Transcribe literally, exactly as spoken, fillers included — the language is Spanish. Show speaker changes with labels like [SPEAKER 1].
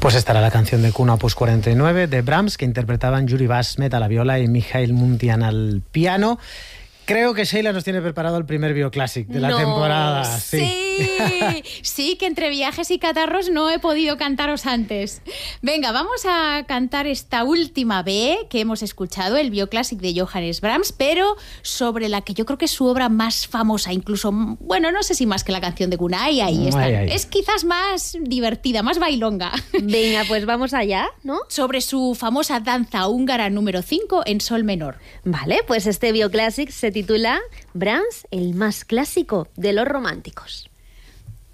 [SPEAKER 1] Pues estará la canción de cuna opus cuarenta y nueve de Brahms, que interpretaban Yuri Basmet a la viola y Mikhail Muntian al piano. Creo que Sheila nos tiene preparado el primer Bioclásic de la
[SPEAKER 2] no,
[SPEAKER 1] temporada.
[SPEAKER 2] Sí. sí, sí, que entre viajes y catarros no he podido cantaros antes. Venga, vamos a cantar esta última B que hemos escuchado, el Bioclásic de Johannes Brahms, pero sobre la que yo creo que es su obra más famosa, incluso, bueno, no sé si más que la canción de cuna. Ahí, ahí está.
[SPEAKER 1] Ay, ay.
[SPEAKER 2] Es quizás más divertida, más bailonga.
[SPEAKER 3] Venga, pues vamos allá, ¿no?
[SPEAKER 2] Sobre su famosa danza húngara número cinco en sol menor.
[SPEAKER 3] Vale, pues este Bioclásic se titula Brahms, el más clásico de los románticos.